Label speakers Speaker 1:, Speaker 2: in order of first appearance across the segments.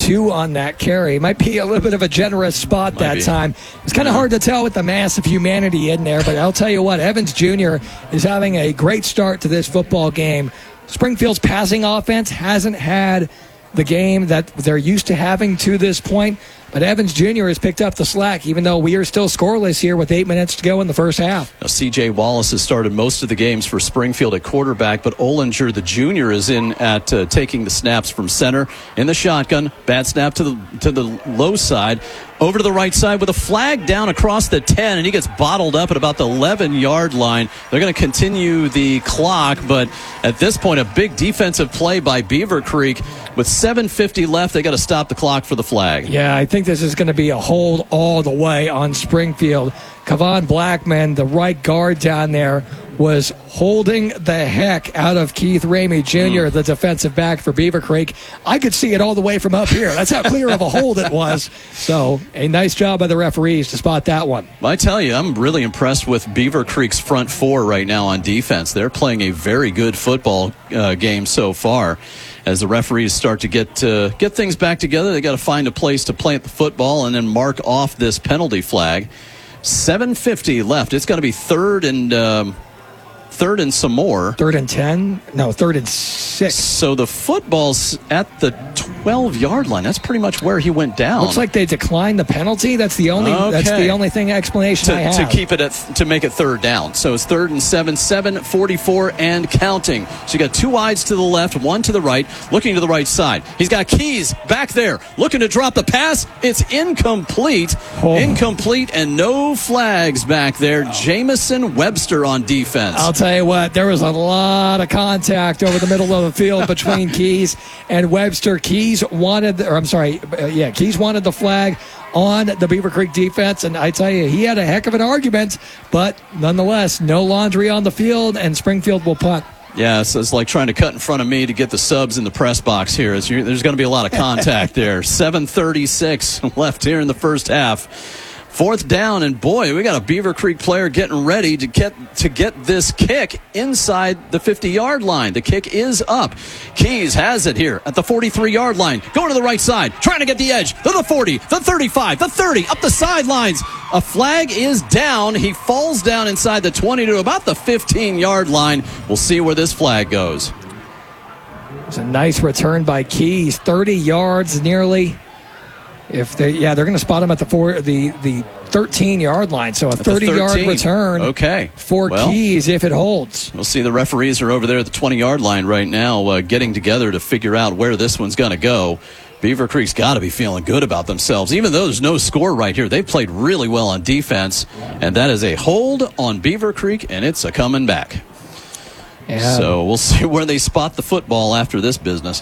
Speaker 1: 2 on that carry. Might be a little bit of a generous spot that time. It's kind of hard to tell with the massive humanity in there, but I'll tell you what, Evans Jr. is having a great start to this football game. Springfield's passing offense hasn't had the game that they're used to having to this point, but Evans Jr. has picked up the slack, even though we are still scoreless here with 8 minutes to go in the first half.
Speaker 2: Now, C.J. Wallace has started most of the games for Springfield at quarterback, but Ollinger, the junior, is in at taking the snaps from center in the shotgun. Bad snap to the low side. Over to the right side with a flag down across the 10, and he gets bottled up at about the 11-yard line. They're going to continue the clock, but at this point, a big defensive play by Beaver Creek. With 7:50 left, they got to stop the clock for the flag.
Speaker 1: Yeah, I think this is going to be a hold all the way on Springfield. Kavon Blackman, the right guard down there, was holding the heck out of Keith Ramey Jr., the defensive back for Beaver Creek. I could see it all the way from up here. That's how clear of a hold it was. So a nice job by the referees to spot that one.
Speaker 2: I tell you, I'm really impressed with Beaver Creek's front four right now on defense. They're playing a very good football game so far. As the referees start to get things back together, they got to find a place to plant the football and then mark off this penalty flag. 7:50 left. It's going to be third and some more.
Speaker 1: 3rd and 10? No, 3rd and 6.
Speaker 2: So the football's at the 12-yard line. That's pretty much where he went down.
Speaker 1: Looks like they declined the penalty. That's the only explanation I have.
Speaker 2: To keep it to make it third down. So it's 3rd and 7, 7:44 and counting. So you got 2 wides to the left, 1 to the right, looking to the right side. He's got Keys back there, looking to drop the pass. It's incomplete. Incomplete and no flags back there. Jamison Webster on defense.
Speaker 1: I'll tell you what, there was a lot of contact over the middle of the field between Keys and Webster. Keys wanted the flag on the Beaver Creek defense, and I tell you, he had a heck of an argument, but nonetheless, no laundry on the field, and Springfield will punt.
Speaker 2: Yeah, so it's like trying to cut in front of me to get the subs in the press box here. There's going to be a lot of contact there. 7:36 left here in the first half. 4th down, and boy, we got a Beaver Creek player getting ready to get this kick inside the 50-yard line. The kick is up. Keys has it here at the 43-yard line. Going to the right side, trying to get the edge. To the 40, the 35, the 30, up the sidelines. A flag is down. He falls down inside the 20 to about the 15-yard line. We'll see where this flag goes.
Speaker 1: It's a nice return by Keys, 30 yards nearly. They're going to spot him at the 13-yard line. So a 30-yard return for Keys if it holds.
Speaker 2: We'll see. The referees are over there at the 20-yard line right now getting together to figure out where this one's going to go. Beaver Creek's got to be feeling good about themselves. Even though there's no score right here, they've played really well on defense. And that is a hold on Beaver Creek, and it's a coming back. Yeah. So we'll see where they spot the football after this business.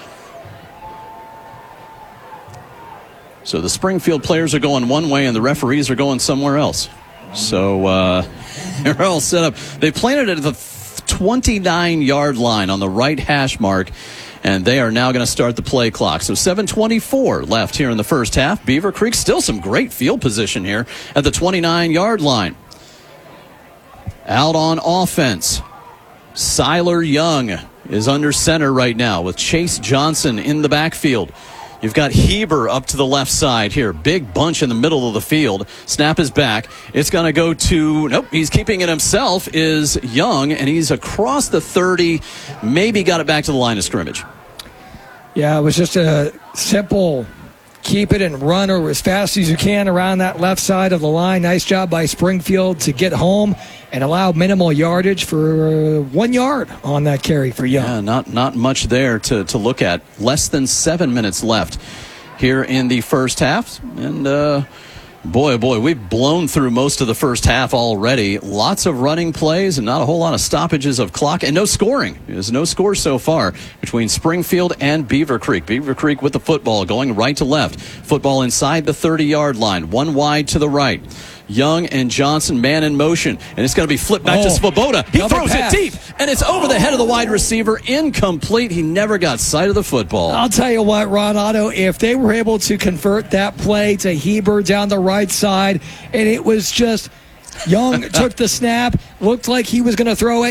Speaker 2: So the Springfield players are going one way and the referees are going somewhere else. So they're all set up. They planted it at the 29-yard line on the right hash mark, and they are now going to start the play clock. So 7:24 left here in the first half. Beaver Creek still some great field position here at the 29-yard line. Out on offense, Siler Young is under center right now with Chase Johnson in the backfield. You've got Heber up to the left side here. Big bunch in the middle of the field. Snap is back. It's going to go to, nope, he's keeping it himself, is Young, and he's across the 30, maybe got it back to the line of scrimmage.
Speaker 1: Yeah, it was just a simple keep it and run or as fast as you can around that left side of the line. Nice job by Springfield to get home and allow minimal yardage for 1 yard on that carry for Young.
Speaker 2: Yeah, not much there to look at. Less than 7 minutes left here in the first half. And boy, oh boy, we've blown through most of the first half already. Lots of running plays and not a whole lot of stoppages of clock and no scoring. There's no score so far between Springfield and Beaver Creek. Beaver Creek with the football going right to left. Football inside the 30-yard line. 1 wide to the right. Young and Johnson man in motion, and it's going to be flipped back to Svoboda. He throws it deep, and it's over the head of the wide receiver. Incomplete. He never got sight of the football.
Speaker 1: I'll tell you what, Ron Otto, if they were able to convert that play to Heber down the right side, and it was just Young took the snap, looked like he was going to throw it,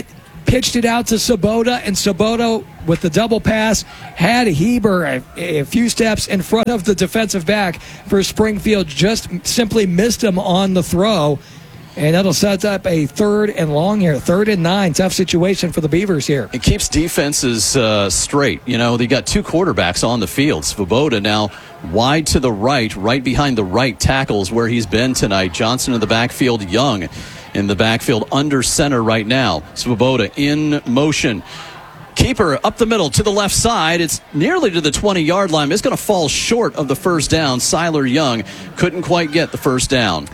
Speaker 1: pitched it out to Svoboda, and Svoboda, with the double pass, had Heber a few steps in front of the defensive back for Springfield, just simply missed him on the throw. And that'll set up a 3rd and long here. 3rd and 9. Tough situation for the Beavers here.
Speaker 2: It keeps defenses straight. You know, they got 2 quarterbacks on the field. Svoboda now wide to the right behind the right tackles where he's been tonight. Johnson in the backfield, Young in the backfield under center right now. Svoboda in motion. Keeper up the middle to the left side. It's nearly to the 20-yard line. It's going to fall short of the first down. Siler Young couldn't quite get the first down.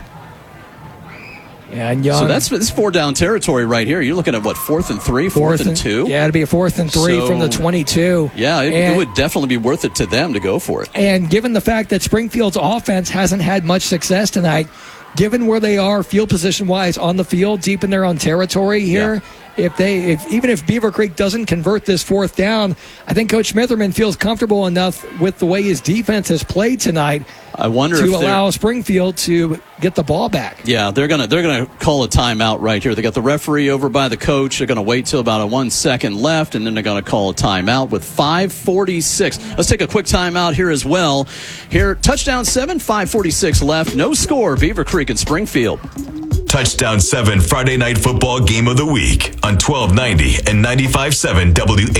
Speaker 1: And Young,
Speaker 2: so that's 4-down territory right here. You're looking at, what, 4th and 3, 4th and 2?
Speaker 1: Yeah, it'd be a 4th and 3 from the 22.
Speaker 2: Yeah, it would definitely be worth it to them to go for it.
Speaker 1: And given the fact that Springfield's offense hasn't had much success tonight, given where they are field position-wise on the field, deep in their own territory here, even if Beaver Creek doesn't convert this 4th down, I think Coach Smitherman feels comfortable enough with the way his defense has played tonight.
Speaker 2: I wonder
Speaker 1: to
Speaker 2: if
Speaker 1: allow Springfield to get the ball back.
Speaker 2: Yeah, they're gonna call a timeout right here. They got the referee over by the coach. They're gonna wait till about 1 second left, and then they're gonna call a timeout with 5:46. Let's take a quick timeout here as well. Here, touchdown 7, 5:46 left. No score. Beaver Creek and Springfield.
Speaker 3: Touchdown 7 Friday Night Football Game of the Week on 1290 and 95.7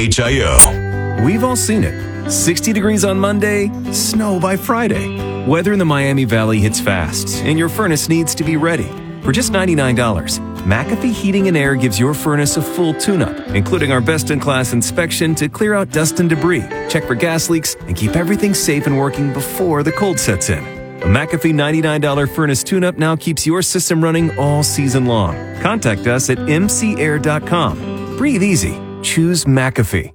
Speaker 3: WHIO.
Speaker 4: We've all seen it. 60 degrees on Monday, snow by Friday. Weather in the Miami Valley hits fast, and your furnace needs to be ready. For just $99, McAfee Heating and Air gives your furnace a full tune-up, including our best-in-class inspection to clear out dust and debris, check for gas leaks, and keep everything safe and working before the cold sets in. A McAfee $99 furnace tune-up now keeps your system running all season long. Contact us at mcair.com. Breathe easy. Choose McAfee.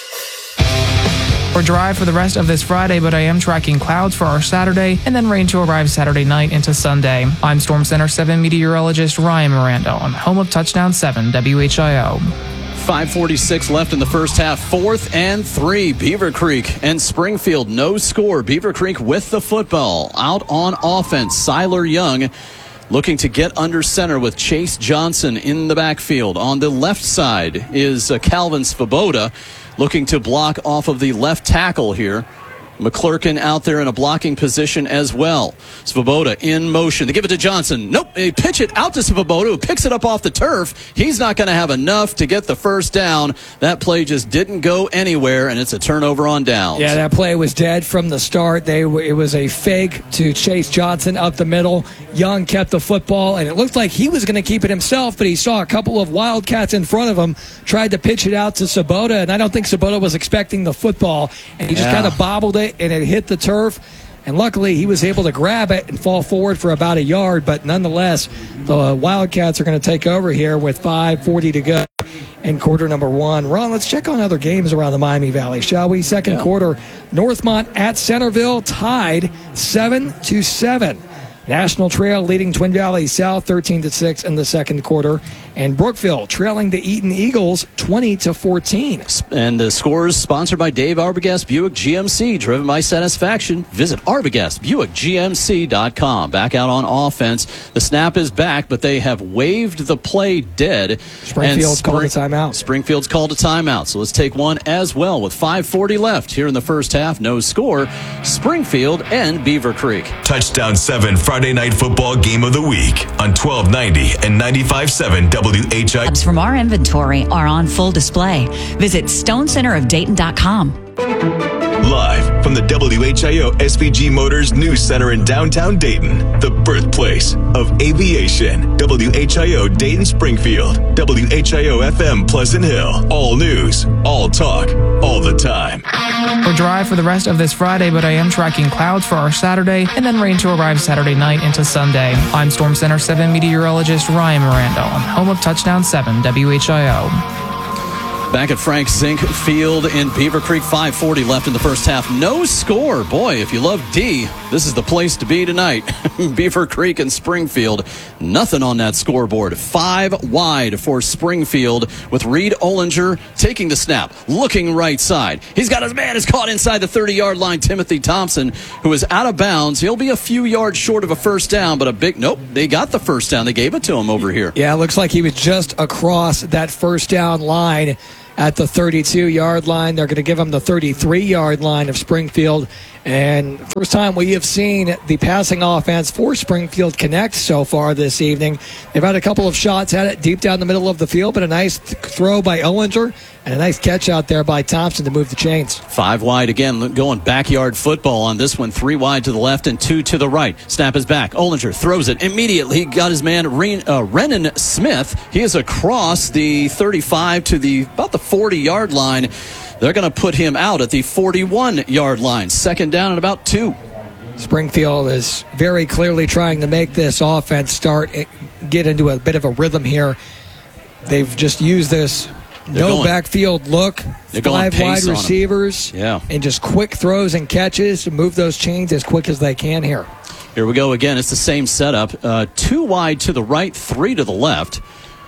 Speaker 5: We're dry for the rest of this Friday, but I am tracking clouds for our Saturday and then rain to arrive Saturday night into Sunday. I'm Storm Center 7 meteorologist Ryan Miranda on the home of Touchdown 7 WHIO.
Speaker 2: 5:46 left in the first half. 4th and 3. Beaver Creek and Springfield. No score. Beaver Creek with the football. Out on offense. Siler Young looking to get under center with Chase Johnson in the backfield. On the left side is Calvin Svoboda looking to block off of the left tackle here. McClurkin out there in a blocking position as well. Svoboda in motion. They give it to Johnson. Nope. They pitch it out to Svoboda, who picks it up off the turf. He's not going to have enough to get the first down. That play just didn't go anywhere, and it's a turnover on downs.
Speaker 1: Yeah, that play was dead from the start. It was a fake to Chase Johnson up the middle. Young kept the football, and it looked like he was going to keep it himself, but he saw a couple of Wildcats in front of him, tried to pitch it out to Svoboda, and I don't think Svoboda was expecting the football, and he just kind of bobbled it, and it hit the turf. And luckily, he was able to grab it and fall forward for about a yard. But nonetheless, the Wildcats are going to take over here with 5:40 to go in quarter number 1. Ron, let's check on other games around the Miami Valley, shall we? Second quarter, Northmont at Centerville tied 7-7. National Trail leading Twin Valley South 13-6 in the second quarter, and Brookville trailing the Eaton Eagles 20-14.
Speaker 2: And the scores sponsored by Dave Arbogast Buick GMC, driven by satisfaction. Visit ArbogastBuickGMC.com. Back out on offense. The snap is back, but they have waved the play dead.
Speaker 1: Springfield's called a timeout.
Speaker 2: Springfield's called a timeout. So let's take one as well with 5:40 left here in the first half. No score. Springfield and Beaver Creek.
Speaker 3: Touchdown 7 Friday Night Football Game of the Week on 1290 and 95.7 WHI.
Speaker 6: From our inventory are on full display. Visit stonecenterofdayton.com.
Speaker 3: Live from the WHIO SVG Motors News Center in downtown Dayton, the birthplace of aviation. WHIO Dayton Springfield, WHIO FM Pleasant Hill. All news, all talk, all the time.
Speaker 5: We're dry for the rest of this Friday, but I am tracking clouds for our Saturday and then rain to arrive Saturday night into Sunday. I'm Storm Center 7 meteorologist Ryan Miranda on home of Touchdown 7 WHIO.
Speaker 2: Back at Frank Zink Field in Beaver Creek, 5:40 left in the first half. No score. Boy, if you love D, this is the place to be tonight. Beaver Creek and Springfield. Nothing on that scoreboard. 5 wide for Springfield with Reed Ollinger taking the snap, looking right side. He's got his man is caught inside the 30-yard line. Timothy Thompson, who is out of bounds. He'll be a few yards short of a first down, but nope, they got the first down. They gave it to him over here.
Speaker 1: Yeah, it looks like he was just across that first down line at the 32-yard line. They're going to give him the 33-yard line of Springfield. And first time we have seen the passing offense for Springfield connect so far this evening. They've had a couple of shots at it deep down the middle of the field, but a nice throw by Ollinger and a nice catch out there by Thompson to move the chains.
Speaker 2: 5 wide again, going backyard football on this one. 3 wide to the left and 2 to the right. Snap is back. Ollinger throws it immediately. He got his man Renan Smith. He is across the 35 to about the 40-yard line. They're going to put him out at the 41-yard line. Second down and about 2.
Speaker 1: Springfield is very clearly trying to make this offense get into a bit of a rhythm here. They've just used this backfield look, 5 wide receivers, and just quick throws and catches to move those chains as quick as they can here.
Speaker 2: Here we go again. It's the same setup. 2 wide to the right, 3 to the left.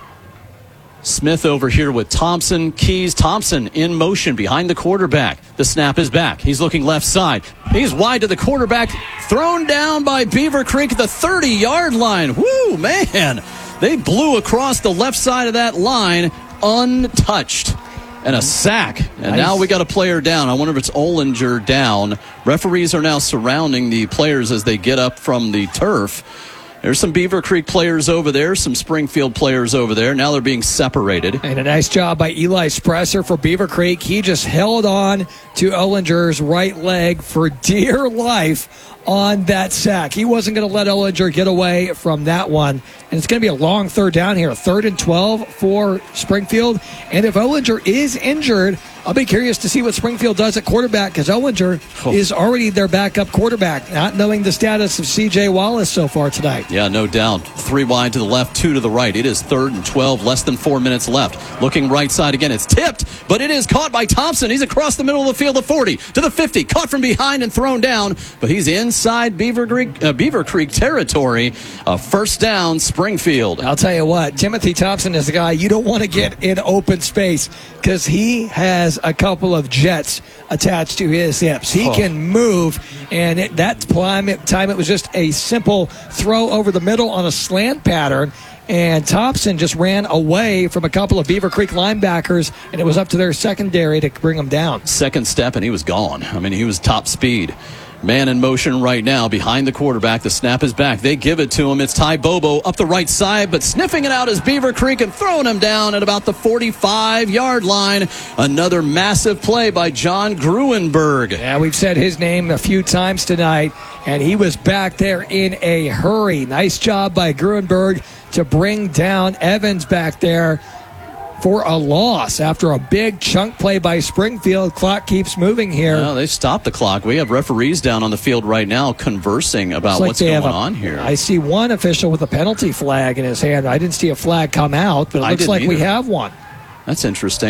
Speaker 2: Smith over here with Thompson. Keys. Thompson in motion behind the quarterback. The snap is back. He's looking left side. He's wide to the quarterback. Thrown down by Beaver Creek at the 30-yard line. Woo, man. They blew across the left side of that line untouched. And a sack. And now we got a player down. I wonder if it's Ollinger down. Referees are now surrounding the players as they get up from the turf. There's some Beaver Creek players over there, some Springfield players over there. Now they're being separated.
Speaker 1: And a nice job by Eli Spresser for Beaver Creek. He just held on to Ollinger's right leg for dear life on that sack. He wasn't going to let Ollinger get away from that one. And it's going to be a long third down here. 3rd and 12 for Springfield. And if Ollinger is injured, I'll be curious to see what Springfield does at quarterback, because Ollinger is already their backup quarterback, not knowing the status of C.J. Wallace so far tonight.
Speaker 2: Yeah, no doubt. 3 wide to the left, 2 to the right. It is 3rd and 12, less than 4 minutes left. Looking right side again. It's tipped, but it is caught by Thompson. He's across the middle of the field, the 40 to the 50. Caught from behind and thrown down, but he's inside Beaver Creek territory. First down, Springfield.
Speaker 1: I'll tell you what, Timothy Thompson is the guy you don't want to get in open space, because he has a couple of jets attached to his hips. He can move, and that time it was just a simple throw over the middle on a slant pattern, and Thompson just ran away from a couple of Beaver Creek linebackers, and it was up to their secondary to bring him down.
Speaker 2: Second step, and he was gone. I mean, he was top speed. Man in motion right now behind the quarterback. The snap is back. They give it to him. It's Ty Bobo up the right side, but sniffing it out is Beaver Creek and throwing him down at about the 45-yard line. Another massive play by John Gruenberg.
Speaker 1: Yeah, we've said his name a few times tonight, and he was back there in a hurry. Nice job by Gruenberg to bring down Evans back there for a loss after a big chunk play by Springfield. Clock keeps moving here.
Speaker 2: No, they stopped the clock. We have referees down on the field right now conversing about what's going on here.
Speaker 1: I see one official with a penalty flag in his hand. I didn't see a flag come out, but it looks like we have one.
Speaker 2: That's interesting.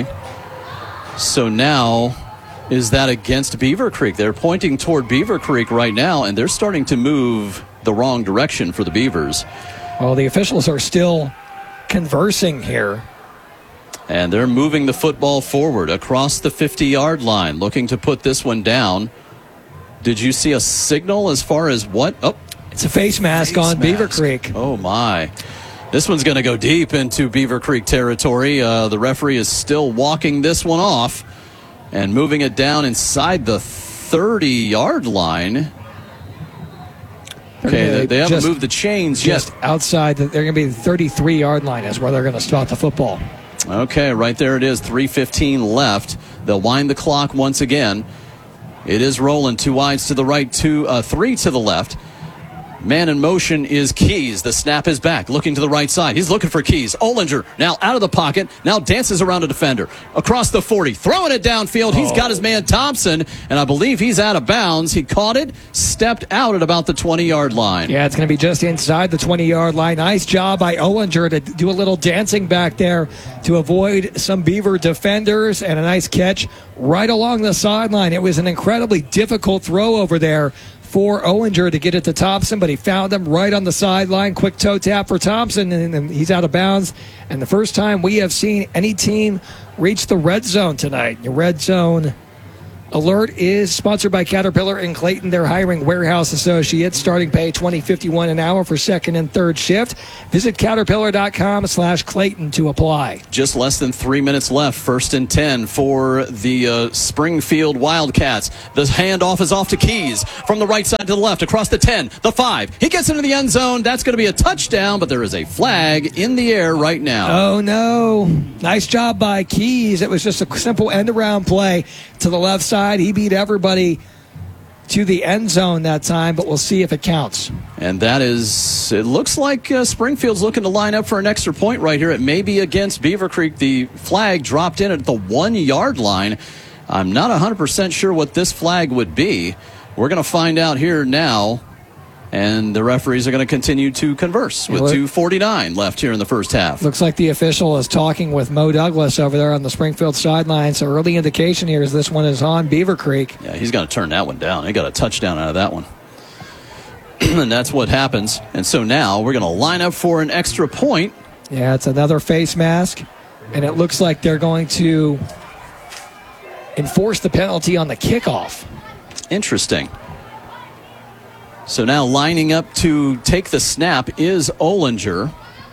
Speaker 2: So now, is that against Beaver Creek? They're pointing toward Beaver Creek right now, and they're starting to move the wrong direction for the Beavers.
Speaker 1: Well, the officials are still conversing here.
Speaker 2: And they're moving the football forward across the 50-yard line, looking to put this one down. Did you see a signal as far as what? Oh,
Speaker 1: it's a face mask on Beaver Creek.
Speaker 2: Oh, my. This one's going to go deep into Beaver Creek territory. The referee is still walking this one off and moving it down inside the 30-yard line. Okay, they haven't moved the chains yet.
Speaker 1: Just outside, they're going to be the 33-yard line is where they're going to start the football.
Speaker 2: Okay, right there it is, 3:15 left. They'll wind the clock once again. It is rolling, 2 wides to the right, 3 to the left. Man in motion is Keys. The snap is back, looking to the right side. He's looking for Keys. Ollinger now out of the pocket, now dances around a defender. Across the 40, throwing it downfield. He's got his man Thompson, and I believe he's out of bounds. He caught it, stepped out at about the 20-yard line.
Speaker 1: Yeah, it's going to be just inside the 20-yard line. Nice job by Ollinger to do a little dancing back there to avoid some Beaver defenders, and a nice catch right along the sideline. It was an incredibly difficult throw over there for Ollinger to get it to Thompson, but he found him right on the sideline. Quick toe tap for Thompson, and he's out of bounds. And the first time we have seen any team reach the red zone tonight. The red zone alert is sponsored by Caterpillar in Clayton. They're hiring warehouse associates. Starting pay $20.51 an hour for second and third shift. Visit caterpillar.com/Clayton to apply.
Speaker 2: Just less than 3 minutes left. 1st and 10 for the Springfield Wildcats. The handoff is off to Keys from the right side to the left, across the 10, the 5. He gets into the end zone. That's going to be a touchdown, but there is a flag in the air right now.
Speaker 1: Oh, no. Nice job by Keys. It was just a simple end-around play to the left side. He beat everybody to the end zone that time, but we'll see if it counts.
Speaker 2: And that is, it looks like Springfield's looking to line up for an extra point right here. It may be against Beaver Creek. The flag dropped in at the 1-yard line. I'm not 100% sure what this flag would be. We're going to find out here now. And the referees are going to continue to converse with 2:49 left here in the first half.
Speaker 1: Looks like the official is talking with Mo Douglas over there on the Springfield sideline. So early indication here is this one is on Beaver Creek.
Speaker 2: Yeah, he's going to turn that one down. He got a touchdown out of that one. And that's what happens. And so now we're going to line up for an extra point.
Speaker 1: Yeah, it's another face mask. And it looks like they're going to enforce the penalty on the kickoff.
Speaker 2: Interesting. So now lining up to take the snap is Ollinger.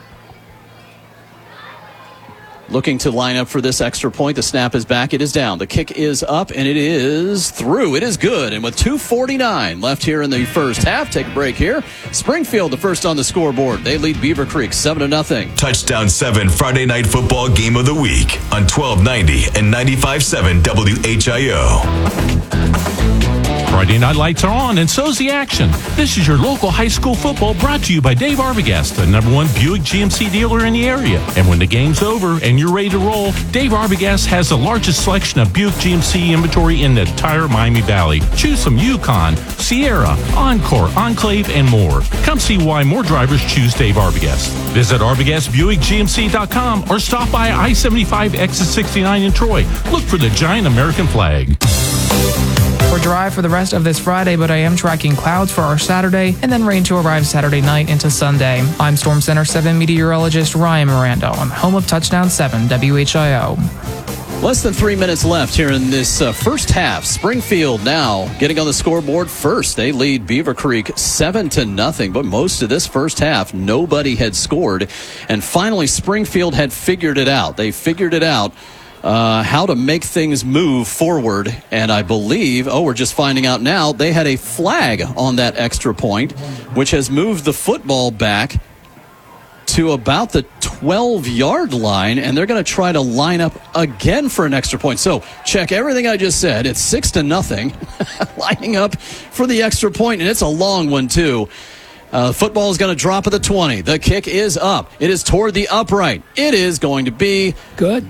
Speaker 2: Looking to line up for this extra point. The snap is back. It is down. The kick is up, and it is through. It is good. And with 2:49 left here in the first half, take a break here. Springfield, the first on the scoreboard. They lead Beaver Creek 7-0.
Speaker 3: Touchdown 7 Friday Night Football Game of the Week on 1290 and 95.7 WHIO.
Speaker 7: Friday night lights are on, and so's the action. This is your local high school football brought to you by Dave Arbogast, the #1 Buick GMC dealer in the area. And when the game's over and you're ready to roll, Dave Arbogast has the largest selection of Buick GMC inventory in the entire Miami Valley. Choose some Yukon, Sierra, Encore, Enclave, and more. Come see why more drivers choose Dave Arbogast. Visit ArbogastBuickGMC.com or stop by I-75 exit 69 in Troy. Look for the giant American flag.
Speaker 5: We're dry for the rest of this Friday, but I am tracking clouds for our Saturday, and then rain to arrive Saturday night into Sunday. I'm Storm Center 7 meteorologist Ryan Miranda on the home of Touchdown 7 WHIO.
Speaker 2: Less than 3 minutes left here in this first half. Springfield now getting on the scoreboard first. They lead Beaver Creek 7-0, but most of this first half, nobody had scored. And finally, Springfield had figured it out. They figured it out. How to make things move forward. And I believe, we're just finding out now, they had a flag on that extra point, which has moved the football back to about the 12-yard line, and they're going to try to line up again for an extra point. So check everything I just said. It's 6-0, lining up for the extra point, and it's a long one, too. Football is going to drop at the 20. The kick is up. It is toward the upright. It is going to be good.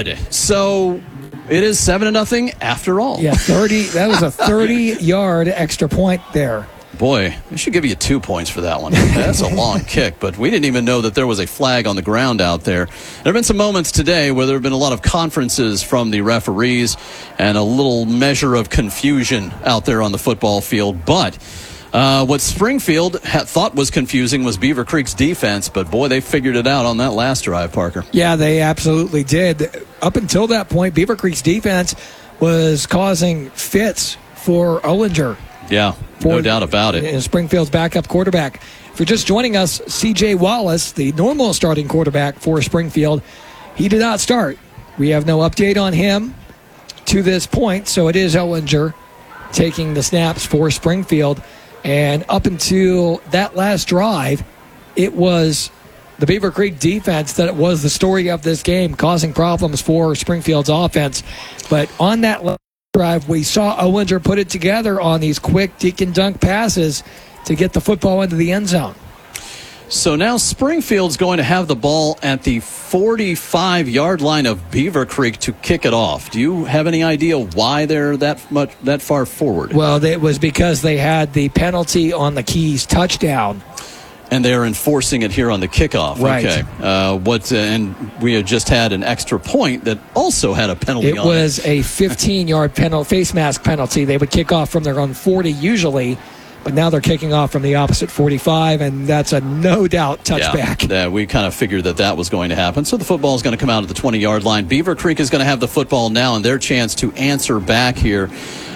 Speaker 2: So it is 7-0 after all.
Speaker 1: Yeah, 30. That was a 30-yard extra point there.
Speaker 2: Boy, I should give you 2 points for that one. That's a long kick, but we didn't even know that there was a flag on the ground out there. There have been some moments today where there have been a lot of conferences from the referees and a little measure of confusion out there on the football field, but what Springfield thought was confusing was Beaver Creek's defense, but boy, they figured it out on that last drive, Parker.
Speaker 1: Yeah, they absolutely did. Up until that point, Beaver Creek's defense was causing fits for Ollinger.
Speaker 2: Yeah, no doubt about it.
Speaker 1: Springfield's backup quarterback. If you're just joining us, C.J. Wallace, the normal starting quarterback for Springfield, he did not start. We have no update on him to this point, so it is Ollinger taking the snaps for Springfield. And up until that last drive, it was the Beaver Creek defense that was the story of this game, causing problems for Springfield's offense. But on that last drive, we saw Ollinger put it together on these quick deke and dunk passes to get the football into the end zone.
Speaker 2: So now Springfield's going to have the ball at the 45-yard line of Beaver Creek to kick it off. Do you have any idea why they're that far forward?
Speaker 1: Well, it was because they had the penalty on the Keys touchdown.
Speaker 2: And they're enforcing it here on the kickoff.
Speaker 1: Right.
Speaker 2: Okay. And we had just had an extra point that also had a penalty on it.
Speaker 1: It was a 15-yard face mask penalty. They would kick off from their own 40 usually, but now they're kicking off from the opposite 45, and that's a no-doubt touchback.
Speaker 2: Yeah, we kind of figured that was going to happen. So the football is going to come out at the 20-yard line. Beaver Creek is going to have the football now, and their chance to answer back here.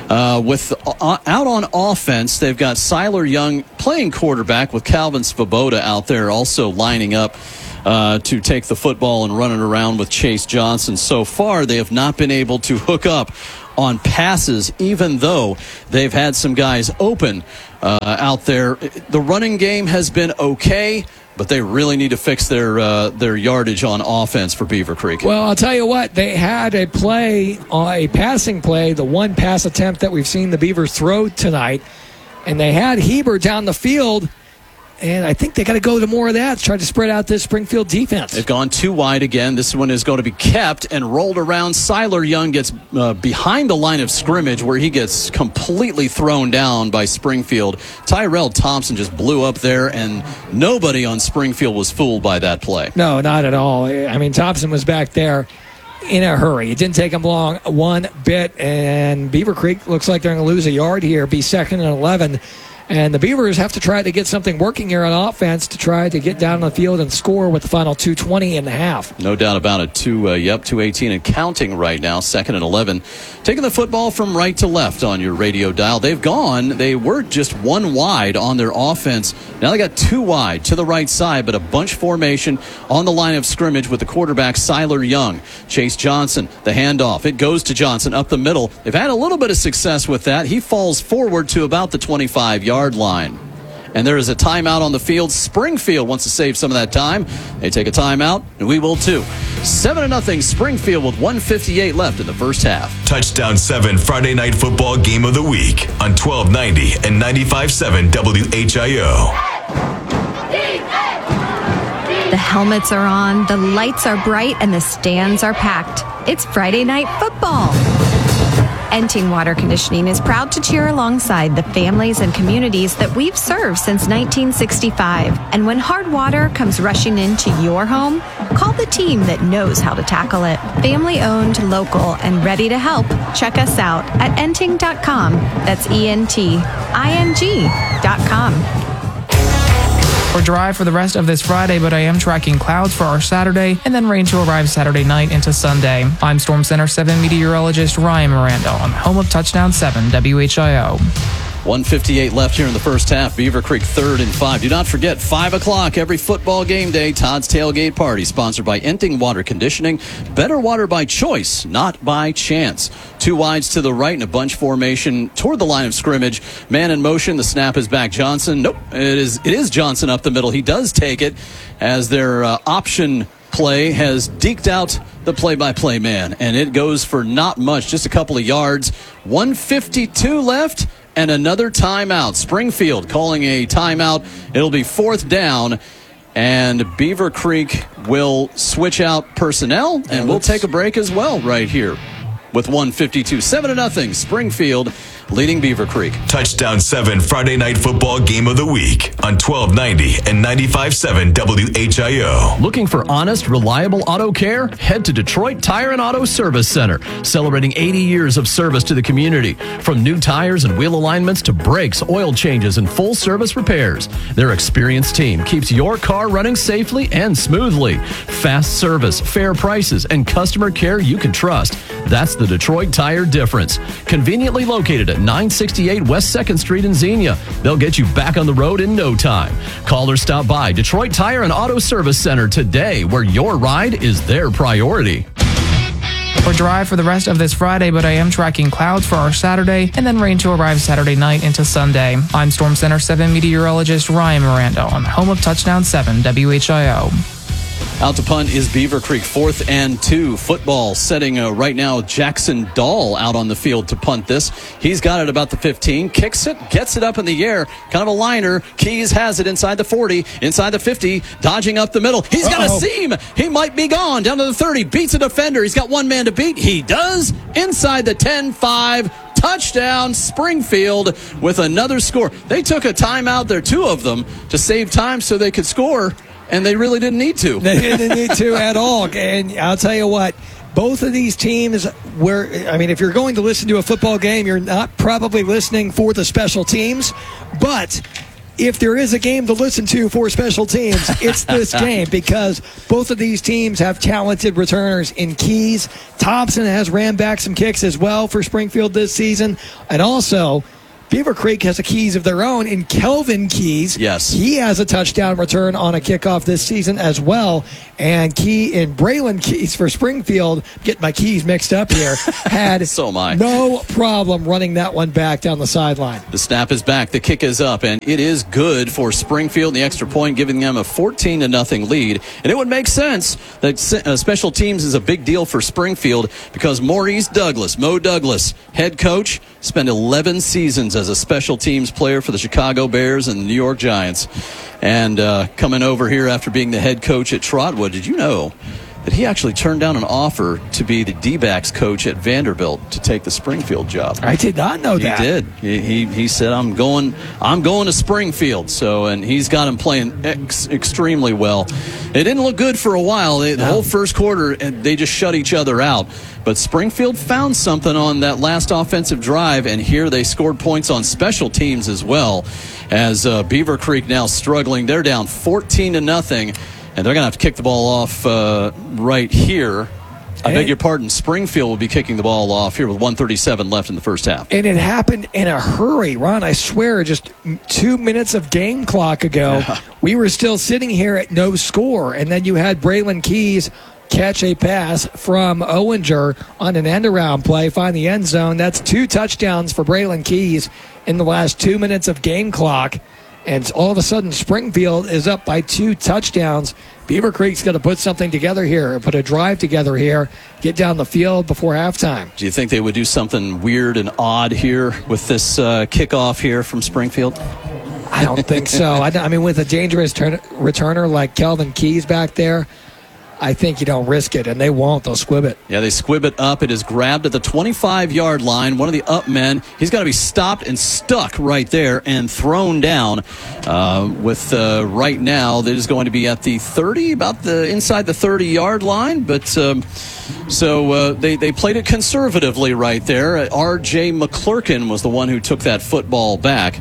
Speaker 2: Out on offense, they've got Siler Young playing quarterback with Calvin Svoboda out there also lining up to take the football and run it around with Chase Johnson. So far, they have not been able to hook up on passes, even though they've had some guys open out there. The running game has been okay, but they really need to fix their yardage on offense for Beaver Creek.
Speaker 1: Well, I'll tell you what, they had a passing play, the one pass attempt that we've seen the Beavers throw tonight, and they had Heber down the field, and I think they got to go to more of that to try to spread out this Springfield defense.
Speaker 2: They've gone too wide again. This one is going to be kept and rolled around. Siler Young gets behind the line of scrimmage where he gets completely thrown down by Springfield. Tyrell Thompson just blew up there, and nobody on Springfield was fooled by that play.
Speaker 1: No, not at all. I mean, Thompson was back there in a hurry. It didn't take him long one bit, and Beaver Creek looks like they're going to lose a yard here, be second and 11. And the Beavers have to try to get something working here on offense to try to get down on the field and score with the final 2:20 in the half.
Speaker 2: No doubt about it. 2:18 and counting right now, second and 11. Taking the football from right to left on your radio dial. They were just one wide on their offense. Now they got two wide to the right side, but a bunch formation on the line of scrimmage with the quarterback, Siler Young. Chase Johnson, the handoff. It goes to Johnson up the middle. They've had a little bit of success with that. He falls forward to about the 25-yard line. And there is a timeout on the field. Springfield wants to save some of that time. They take a timeout, and we will too. 7-0 Springfield with 1:58 left in the first half.
Speaker 3: Touchdown 7 Friday Night Football Game of the Week on 1290 and 95.7 WHIO.
Speaker 8: The helmets are on, the lights are bright, and the stands are packed. It's Friday Night Football. Enting Water Conditioning is proud to cheer alongside the families and communities that we've served since 1965. And when hard water comes rushing into your home, call the team that knows how to tackle it. Family owned, local, and ready to help. Check us out at enting.com. That's ENTING.com.
Speaker 5: Or dry for the rest of this Friday, but I am tracking clouds for our Saturday and then rain to arrive Saturday night into Sunday. I'm Storm Center 7 meteorologist Ryan Miranda on the home of Touchdown 7 WHIO.
Speaker 2: 1:58 left here in the first half. Beaver Creek 3rd and 5. Do not forget, 5 o'clock every football game day, Todd's Tailgate Party, sponsored by Enting Water Conditioning. Better water by choice, not by chance. Two wides to the right in a bunch formation toward the line of scrimmage. Man in motion. The snap is back. Johnson. Nope. It is Johnson up the middle. He does take it as their option play has deked out the play-by-play man. And it goes for not much, just a couple of yards. 1:52 left. And another timeout. Springfield calling a timeout. It'll be 4th down. And Beaver Creek will switch out personnel. And we'll take a break as well right here with 1:52. 7-0. Springfield leading Beaver Creek.
Speaker 3: Touchdown 7 Friday Night Football Game of the Week on 1290 and 95.7 WHIO.
Speaker 9: Looking for honest, reliable auto care? Head to Detroit Tire and Auto Service Center, celebrating 80 years of service to the community. From new tires and wheel alignments to brakes, oil changes, and full service repairs, their experienced team keeps your car running safely and smoothly. Fast service, fair prices, and customer care you can trust. That's the Detroit Tire difference. Conveniently located at 968 West 2nd Street in Xenia. They'll get you back on the road in no time. Call or stop by Detroit Tire and Auto Service Center today, where your ride is their priority.
Speaker 5: Or dry for the rest of this Friday, but I am tracking clouds for our Saturday and then rain to arrive Saturday night into Sunday. I'm Storm Center 7 meteorologist Ryan Miranda on the home of Touchdown 7 WHIO.
Speaker 2: Out to punt is Beaver Creek, 4th and 2. Football setting right now Jackson Dahl out on the field to punt this. He's got it about the 15, kicks it, gets it up in the air, kind of a liner. Keys has it inside the 40, inside the 50, dodging up the middle. He's got a seam. He might be gone. Down to the 30, beats a defender. He's got one man to beat. He does. Inside the 10-5. Touchdown, Springfield with another score. They took a timeout there, 2 of them, to save time so they could score. And they really didn't need to.
Speaker 1: They didn't need to at all. And I'll tell you what, both of these teams if you're going to listen to a football game, you're not probably listening for the special teams. But if there is a game to listen to for special teams, it's this game, because both of these teams have talented returners in Keys. Thompson has ran back some kicks as well for Springfield this season. And also, Beaver Creek has a Keys of their own in Kelvin Keys.
Speaker 2: Yes.
Speaker 1: He has a touchdown return on a kickoff this season as well. And Braylon Keys for Springfield, getting my keys mixed up here, had no problem running that one back down the sideline.
Speaker 2: The snap is back. The kick is up, and it is good for Springfield. The extra point giving them a 14-0 lead. And it would make sense that special teams is a big deal for Springfield, because Maurice Douglas, Mo Douglas, head coach, spent 11 seasons as a special teams player for the Chicago Bears and the New York Giants. And coming over here after being the head coach at Trotwood, did you know that he actually turned down an offer to be the D-backs coach at Vanderbilt to take the Springfield job?
Speaker 1: I did not know that.
Speaker 2: He did. He said, I'm going to Springfield. So, and he's got him playing extremely well. It didn't look good for a while. The whole first quarter, they just shut each other out. But Springfield found something on that last offensive drive, and here they scored points on special teams as well, as Beaver Creek now struggling. They're down 14-0, and they're going to have to kick the ball off right here. I beg your pardon, Springfield will be kicking the ball off here with 1:37 left in the first half.
Speaker 1: And it happened in a hurry, Ron. I swear, just 2 minutes of game clock ago, we were still sitting here at no score, and then you had Braylon Keys catch a pass from Owinger on an end-around play, find the end zone. That's 2 touchdowns for Braylon Keys in the last 2 minutes of game clock. And all of a sudden, Springfield is up by 2 touchdowns. Beaver Creek's going to put something together here, put a drive together here, get down the field before halftime.
Speaker 2: Do you think they would do something weird and odd here with this kickoff here from Springfield?
Speaker 1: I don't think so. I mean, with a dangerous returner like Kelvin Keys back there, I think you don't risk it, and they won't. They'll squib it.
Speaker 2: Yeah, they squib it up. It is grabbed at the 25-yard line. One of the up men, he's got to be stopped and stuck right there and thrown down. Right now, that is going to be at the 30, inside the 30-yard line. But they played it conservatively right there. R.J. McClurkin was the one who took that football back.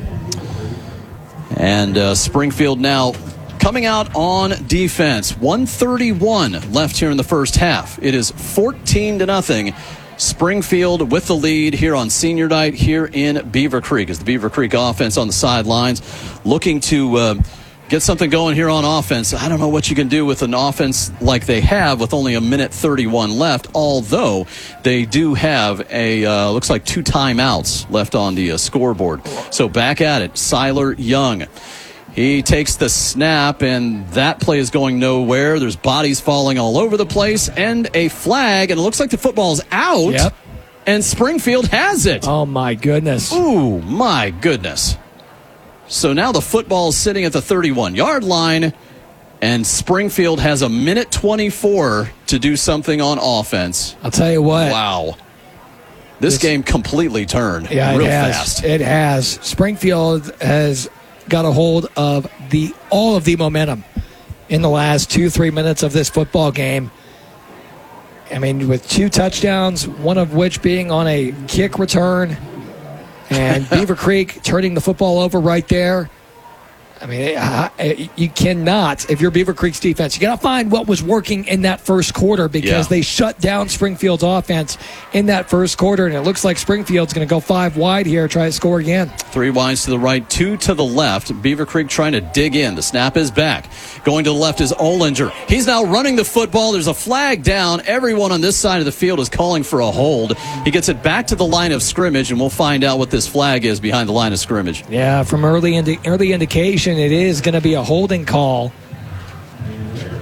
Speaker 2: And Springfield now coming out on defense. 1:31 left here in the first half. It is 14-0. Springfield with the lead here on senior night here in Beaver Creek, as the Beaver Creek offense on the sidelines looking to get something going here on offense. I don't know what you can do with an offense like they have with only 1:31 left, although they do have looks like 2 timeouts left on the scoreboard. So back at it, Siler Young. He takes the snap, and that play is going nowhere. There's bodies falling all over the place, and a flag, and it looks like the football's out.
Speaker 1: Yep.
Speaker 2: And Springfield has it.
Speaker 1: Oh, my goodness.
Speaker 2: Ooh, my goodness. So now the football is sitting at the 31-yard line, and Springfield has 1:24 to do something on offense.
Speaker 1: I'll tell you what.
Speaker 2: Wow. This game completely turned real fast.
Speaker 1: It has. Springfield has got a hold of all of the momentum in the last 2-3 minutes of this football game. I mean, with 2 touchdowns, one of which being on a kick return, and Beaver Creek turning the football over right there. I mean, you cannot, if you're Beaver Creek's defense, you got to find what was working in that first quarter, because they shut down Springfield's offense in that first quarter, and it looks like Springfield's going to go 5 wide here, try to score again.
Speaker 2: 3 wides to the right, 2 to the left. Beaver Creek trying to dig in. The snap is back. Going to the left is Olinger. He's now running the football. There's a flag down. Everyone on this side of the field is calling for a hold. He gets it back to the line of scrimmage, and we'll find out what this flag is behind the line of scrimmage.
Speaker 1: Yeah, from early indication, it is going to be a holding call.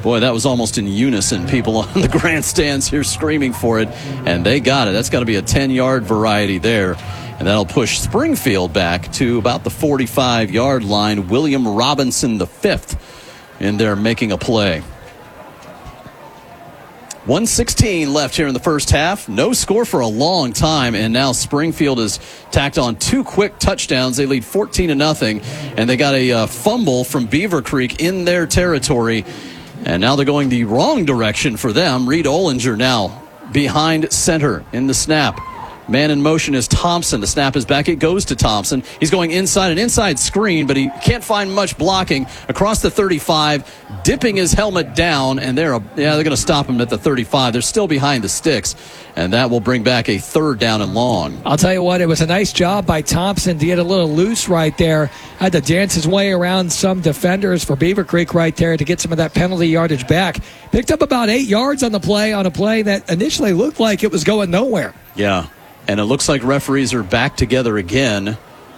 Speaker 2: Boy, that was almost in unison. People on the grandstands here screaming for it, and they got it. That's got to be a 10-yard variety there. And that'll push Springfield back to about the 45-yard line. William Robinson, the fifth, in there making a play. 1:16 left here in the first half. No score for a long time, and now Springfield has tacked on 2 quick touchdowns. They lead 14-0, and they got a fumble from Beaver Creek in their territory. And now they're going the wrong direction for them. Reed Ollinger now behind center in the snap. Man in motion is Thompson. The snap is back. It goes to Thompson. He's going inside, an inside screen, but he can't find much blocking. Across the 35, dipping his helmet down, and they're going to stop him at the 35. They're still behind the sticks, and that will bring back a 3rd down and long.
Speaker 1: I'll tell you what, it was a nice job by Thompson to get a little loose right there. Had to dance his way around some defenders for Beaver Creek right there to get some of that penalty yardage back. Picked up about 8 yards on a play that initially looked like it was going nowhere.
Speaker 2: Yeah. And it looks like referees are back together again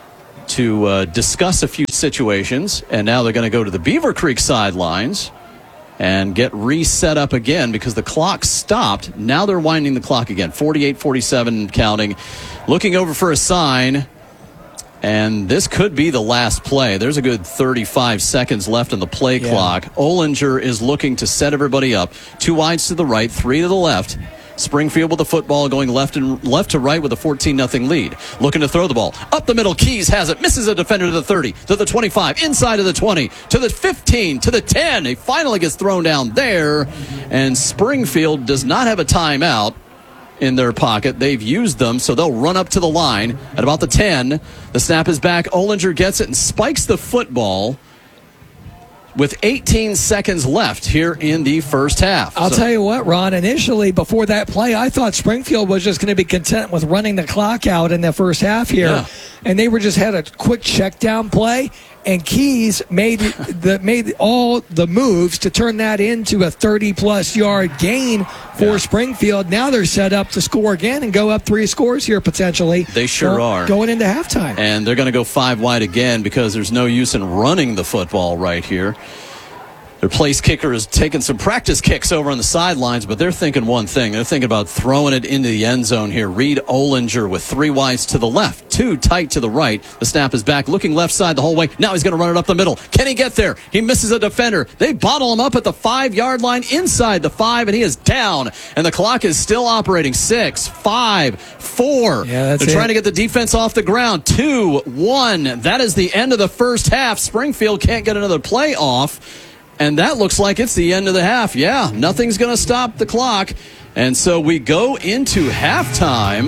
Speaker 2: to discuss a few situations. And now they're going to go to the Beaver Creek sidelines and get reset up again because the clock stopped. Now they're winding the clock again. 48-47 counting. Looking over for a sign. And this could be the last play. There's a good 35 seconds left on the play clock. Ollinger is looking to set everybody up. 2 wides to the right, 3 to the left. Springfield with the football going left to right with a 14-0 lead. Looking to throw the ball. Up the middle, Keys has it. Misses a defender to the 30, to the 25, inside of the 20, to the 15, to the 10. He finally gets thrown down there. And Springfield does not have a timeout in their pocket. They've used them, so they'll run up to the line at about the 10. The snap is back. Ollinger gets it and spikes the football with 18 seconds left here in the first half.
Speaker 1: I'll tell you what, Ron, initially before that play, I thought Springfield was just going to be content with running the clock out in the first half here. Yeah. And they had a quick check down play, and Keys made all the moves to turn that into a 30-plus yard gain for Springfield. Now they're set up to score again and go up 3 scores here potentially.
Speaker 2: They sure are.
Speaker 1: Going into halftime.
Speaker 2: And they're going to go 5 wide again because there's no use in running the football right here. Their place kicker is taking some practice kicks over on the sidelines, but they're thinking one thing. They're thinking about throwing it into the end zone here. Reed Ollinger with 3 wides to the left, 2 tight to the right. The snap is back, looking left side the whole way. Now he's going to run it up the middle. Can he get there? He misses a defender. They bottle him up at the 5-yard line inside the 5, and he is down. And the clock is still operating. 6, 5, 4. They're trying to get the defense off the ground. 2, 1. That is the end of the first half. Springfield can't get another play off. And that looks like it's the end of the half. Yeah, nothing's going to stop the clock. And so we go into halftime.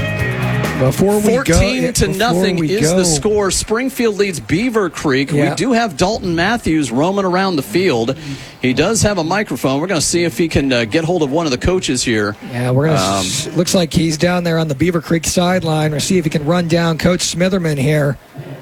Speaker 2: 14-0 is the score. Springfield leads Beaver Creek. We do have Dalton Matthews roaming around the field. He does have a microphone. We're going to see if he can get hold of one of the coaches here.
Speaker 1: Yeah, we're going to. Looks like he's down there on the Beaver Creek sideline. We'll see if he can run down Coach Smitherman here.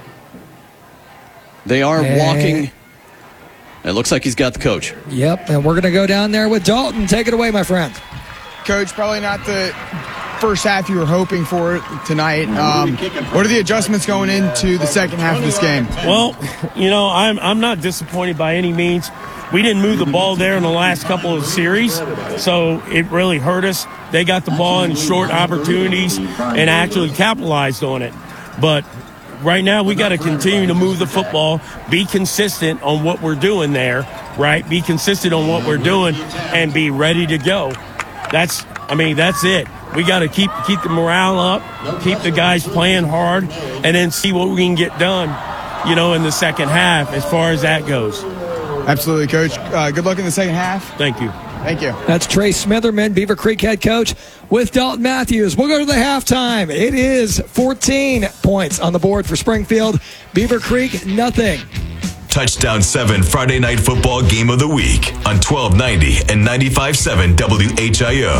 Speaker 2: They are walking. It looks like he's got the coach.
Speaker 1: Yep, and we're going to go down there with Dalton. Take it away, my friend.
Speaker 10: Coach, probably not the first half you were hoping for tonight. What are the adjustments going into the second half of this game?
Speaker 11: Well, I'm not disappointed by any means. We didn't move the ball there in the last couple of series, so it really hurt us. They got the ball in short opportunities and actually capitalized on it. But right now, we got to continue to move the football, be consistent on what we're doing there, right? Be consistent on what we're doing and be ready to go. That's it. We got to keep the morale up, keep the guys playing hard, and then see what we can get done, in the second half as far as that goes.
Speaker 10: Absolutely, Coach. Good luck in the second half.
Speaker 11: Thank you.
Speaker 10: Thank you.
Speaker 1: That's Trey Smitherman, Beaver Creek head coach, with Dalton Matthews. We'll go to the halftime. It is 14 points on the board for Springfield. Beaver Creek, nothing.
Speaker 3: Touchdown 7 Friday Night Football Game of the Week on 1290 and 95.7 WHIO.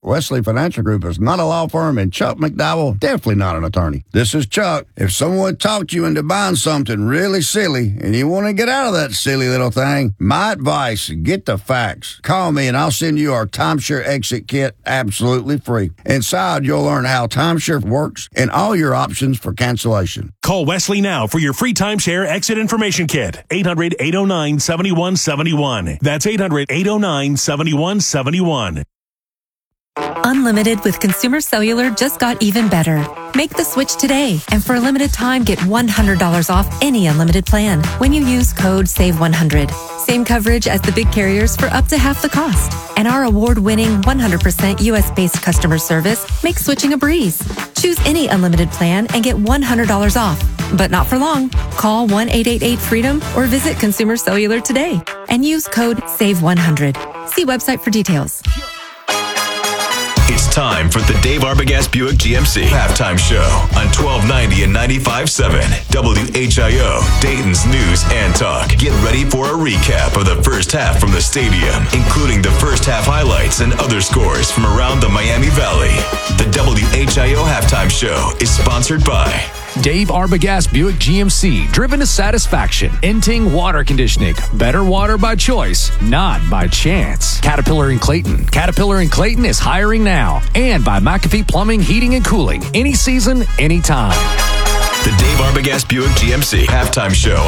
Speaker 12: Wesley Financial Group is not a law firm, and Chuck McDowell definitely not an attorney. This is Chuck. If someone talked you into buying something really silly and you want to get out of that silly little thing, my advice, get the facts. Call me and I'll send you our timeshare exit kit absolutely free. Inside, you'll learn how timeshare works and all your options for cancellation.
Speaker 13: Call Wesley now for your free timeshare exit information kit. 800-809-7171. That's 800-809-7171.
Speaker 14: Unlimited with Consumer Cellular just got even better. Make the switch today, and for a limited time, get $100 off any unlimited plan when you use code SAVE100. Same coverage as the big carriers for up to half the cost. And our award-winning 100% U.S.-based customer service makes switching a breeze. Choose any unlimited plan and get $100 off. But not for long. Call 1-888-FREEDOM or visit Consumer Cellular today and use code SAVE100. See website for details.
Speaker 3: It's time for the Dave Arbogast Buick GMC halftime show on 1290 and 95.7 WHIO, Dayton's News and Talk. Get ready for a recap of the first half from the stadium, including the first half highlights and other scores from around the Miami Valley. The WHIO halftime show is sponsored by
Speaker 15: Dave Arbogast Buick GMC, driven to satisfaction. Inting Water Conditioning, better water by choice, not by chance. Caterpillar and Clayton. Caterpillar and Clayton is hiring now. And by McAfee Plumbing, Heating, and Cooling. Any season, anytime.
Speaker 3: The Dave Arbogast Buick GMC halftime show